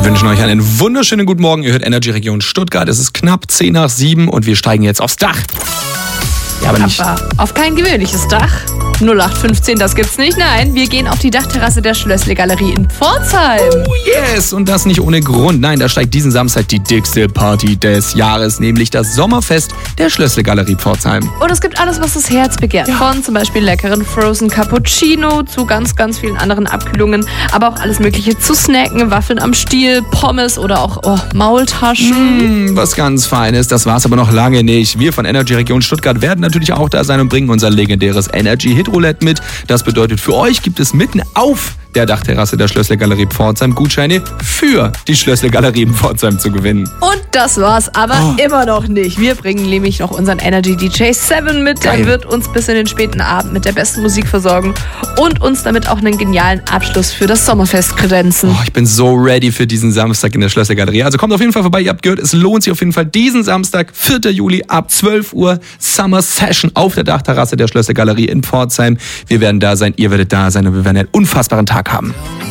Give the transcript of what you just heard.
wünschen euch einen wunderschönen guten Morgen. Ihr hört Energy Region Stuttgart. Es ist knapp 10 nach 7 und wir steigen jetzt aufs Dach. Ja, aber nicht. Aber auf kein gewöhnliches Dach. 0815, das gibt's nicht. Nein, wir gehen auf die Dachterrasse der Schlössle-Galerie in Pforzheim. Oh yes, und das nicht ohne Grund. Nein, da steigt diesen Samstag die dickste Party des Jahres, nämlich das Sommerfest der Schlössle-Galerie Pforzheim. Und es gibt alles, was das Herz begehrt. Von zum Beispiel leckeren Frozen Cappuccino zu ganz, ganz vielen anderen Abkühlungen. Aber auch alles Mögliche zu snacken, Waffeln am Stiel, Pommes oder auch Maultaschen. Was ganz Feines, das war's aber noch lange nicht. Wir von Energy Region Stuttgart werden natürlich auch da sein und bringen unser legendäres Energy Hit Roulette mit. Das bedeutet, für euch gibt es mitten auf der Dachterrasse der Schlössle-Galerie Pforzheim Gutscheine für die Schlössle-Galerie in Pforzheim zu gewinnen. Und das war's aber immer noch nicht. Wir bringen nämlich noch unseren Energy DJ 7 mit. Geil. Der wird uns bis in den späten Abend mit der besten Musik versorgen und uns damit auch einen genialen Abschluss für das Sommerfest kredenzen. Ich bin so ready für diesen Samstag in der Schlössle-Galerie. Also kommt auf jeden Fall vorbei. Ihr habt gehört, es lohnt sich auf jeden Fall diesen Samstag, 4. Juli ab 12 Uhr Summer Session auf der Dachterrasse der Schlössle-Galerie in Pforzheim. Wir werden da sein, ihr werdet da sein und wir werden einen unfassbaren Tag haben.